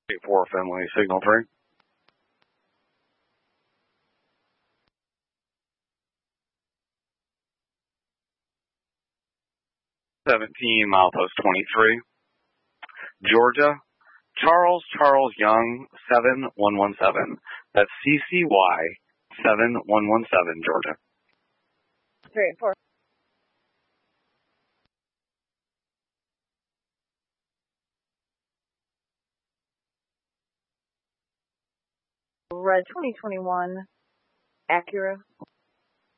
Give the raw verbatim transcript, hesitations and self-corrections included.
eight four Finley, signal three. seventeen, milepost twenty-three. Georgia, Charles Charles Young, seven one one seven. That's C C Y seven one one seven, Georgia. three four. Red twenty twenty-one, Acura.